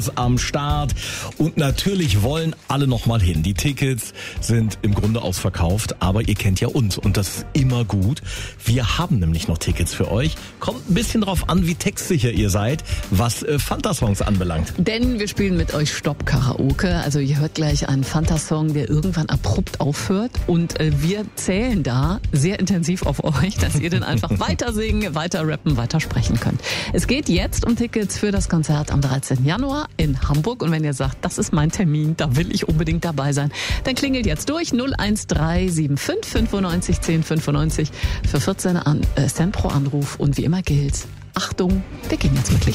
am Start und natürlich wollen alle noch mal hin. Die Tickets sind im Grunde ausverkauft, aber ihr kennt ja uns und das ist immer gut. Wir haben nämlich noch Tickets für euch. Kommt ein bisschen drauf an, wie textsicher ihr seid, was Fanta-Songs anbelangt. Denn wir spielen mit euch Stopp-Karaoke. Also ihr hört gleich einen Fanta-Song, der irgendwann abrupt aufhört und wir zählen da sehr intensiv auf euch, dass ihr den einfach weiter singen, weiter rappen, weiter sprechen könnt. Es geht jetzt um Tickets für das Konzert am 13. Januar in Hamburg. Und wenn ihr sagt, das ist mein Termin, da will ich unbedingt dabei sein, dann klingelt jetzt durch 01375 95 10 95 für 14 Cent pro Anruf. Und wie immer gilt, Achtung, wir gehen jetzt wirklich